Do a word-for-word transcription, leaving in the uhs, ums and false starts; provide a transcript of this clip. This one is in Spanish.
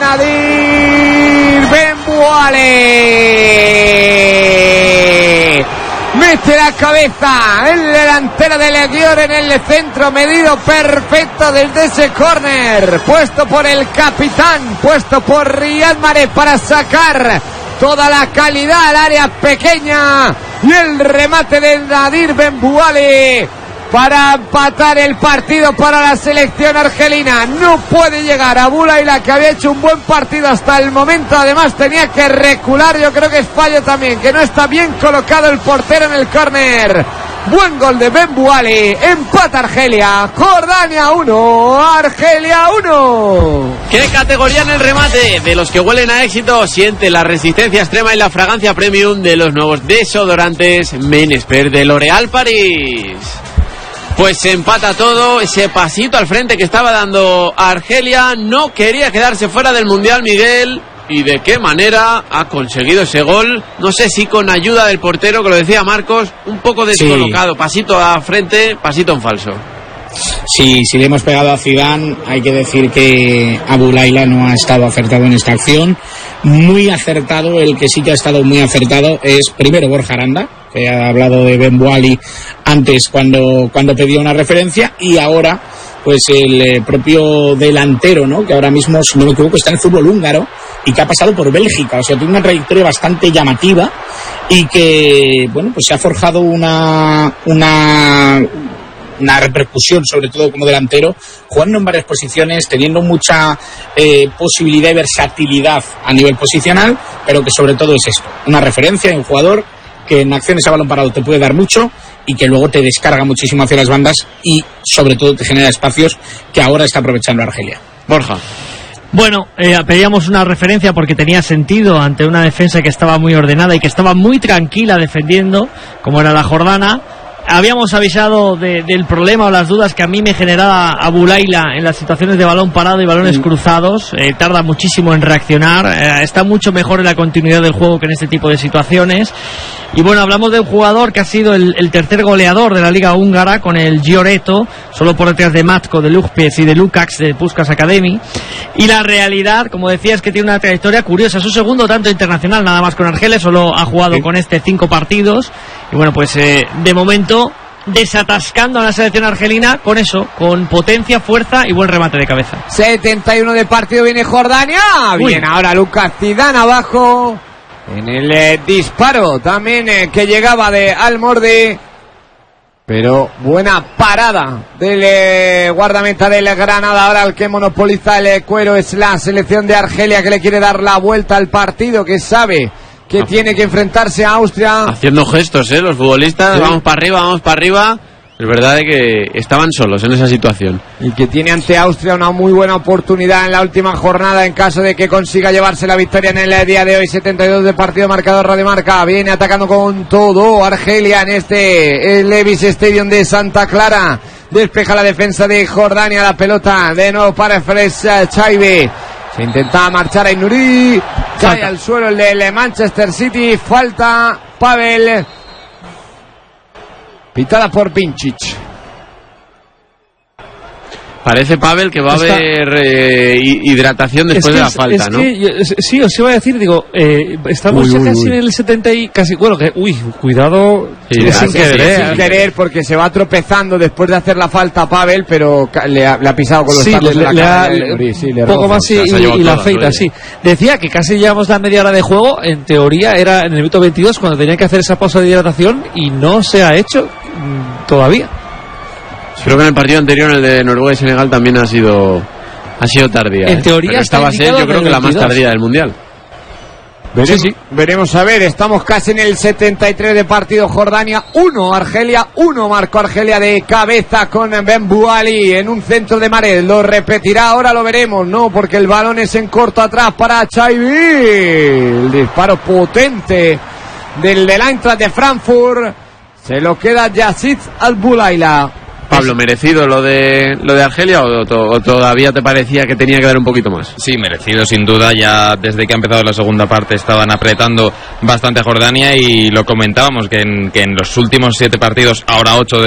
Nadir Benbuale. Mete la cabeza el delantero de Leguior en el centro, medido perfecto desde ese córner, puesto por el capitán, puesto por Riyad Mahrez para sacar toda la calidad al área pequeña, y el remate de Nadir Benbuale para empatar el partido para la selección argelina. No puede llegar a Boulaila, que había hecho un buen partido hasta el momento, además tenía que recular. Yo creo que es fallo también, que no está bien colocado el portero en el córner. Buen gol de Benbuale, empata Argelia, Jordania uno, Argelia uno. ¿Qué categoría en el remate? De los que huelen a éxito, siente la resistencia extrema y la fragancia premium de los nuevos desodorantes Men-Expert de L'Oréal París. Pues se empata todo, ese pasito al frente que estaba dando Argelia no quería quedarse fuera del Mundial, Miguel, y de qué manera ha conseguido ese gol. No sé si con ayuda del portero, que lo decía Marcos, un poco descolocado, sí. Pasito a frente, pasito en falso. Sí, si le hemos pegado a Zidane, hay que decir que Boulaila no ha estado acertado en esta acción. Muy acertado, el que sí que ha estado muy acertado es primero Borja Aranda, que ha hablado de Benbuale antes cuando, cuando pedía una referencia, y ahora pues el eh, propio delantero, ¿no?, que ahora mismo, si no me equivoco, está en el fútbol húngaro y que ha pasado por Bélgica, o sea, tiene una trayectoria bastante llamativa y que, bueno, pues se ha forjado una una una repercusión, sobre todo como delantero, jugando en varias posiciones, teniendo mucha eh, posibilidad y versatilidad a nivel posicional, pero que sobre todo es esto, una referencia, un jugador que en acciones a balón parado te puede dar mucho y que luego te descarga muchísimo hacia las bandas y sobre todo te genera espacios que ahora está aprovechando Argelia. Borja. Bueno, eh, pedíamos una referencia porque tenía sentido ante una defensa que estaba muy ordenada y que estaba muy tranquila defendiendo, como era la jordana. Habíamos avisado de, del problema o las dudas que a mí me generaba a Boulaila en las situaciones de balón parado y balones sí. cruzados. Eh, tarda muchísimo en reaccionar, eh, está mucho mejor en la continuidad del juego que en este tipo de situaciones. Y bueno, hablamos de un jugador que ha sido el, el tercer goleador de la liga húngara con el Gioreto, solo por detrás de Matko, de Lugpez y de Lukács de Puskás Academy. Y la realidad, como decía, es que tiene una trayectoria curiosa. Su segundo tanto internacional, nada más con Argelia, solo ha jugado sí. con este cinco partidos. Y bueno, pues eh, de momento desatascando a la selección argelina con eso, con potencia, fuerza y buen remate de cabeza. setenta y uno de partido, viene Jordania. Bien, ahora Lucas Zidane abajo en el eh, disparo también eh, que llegaba de Almordi, pero buena parada del eh, guardameta del Granada. Ahora el que monopoliza el eh, cuero es la selección de Argelia, que le quiere dar la vuelta al partido, que sabe que tiene que enfrentarse a Austria. Haciendo gestos, ¿eh? Los futbolistas, sí. vamos para arriba, vamos para arriba. Es verdad que estaban solos en esa situación. Y que tiene ante Austria una muy buena oportunidad en la última jornada en caso de que consiga llevarse la victoria en el día de hoy. setenta y dos de partido, marcador Radio Marca. Viene atacando con todo Argelia en este el Levi's Stadium de Santa Clara. Despeja la defensa de Jordania, la pelota de nuevo para Fres Chaibe. Se intenta marchar a Inuri, cae al suelo el del Manchester City, falta Pavel, pitada por Pincic. Parece, Pavel, que va Está... a haber eh, hidratación después es que de la es, falta, es ¿no? Que yo, sí, os iba a decir, digo, eh, estamos uy, ya uy, casi uy. en el setenta y casi, bueno, que, uy, cuidado, sí, sin, sin querer, sin querer, porque se va tropezando después de hacer la falta a Pavel, pero le ha, le ha pisado con los sí, tacos le, en la le cara. Ha, le, sí, le poco más y, y, y la feita, sí. Decía que casi llevamos la media hora de juego, en teoría era en el minuto veintidós cuando tenían que hacer esa pausa de hidratación y no se ha hecho mmm, todavía. Creo que en el partido anterior, el de Noruega y Senegal, también ha sido ha sido tardía. En ¿eh? teoría Pero esta va a ser, yo creo que la más tardía del Mundial. Veremos, sí, sí. veremos a ver, estamos casi en el setenta y tres de partido. Jordania uno, Argelia uno, marcó Argelia de cabeza con Benbuale en un centro de Mahrez. Lo repetirá, ahora lo veremos, no, porque el balón es en corto atrás para Chaibi. El disparo potente del del Eintracht de Frankfurt. Se lo queda Yazid Al-Boulaila. Pablo, ¿merecido lo de lo de Argelia o, to, o todavía te parecía que tenía que dar un poquito más? Sí, merecido sin duda. Ya desde que ha empezado la segunda parte estaban apretando bastante a Jordania y lo comentábamos que en, que en los últimos siete partidos, ahora ocho de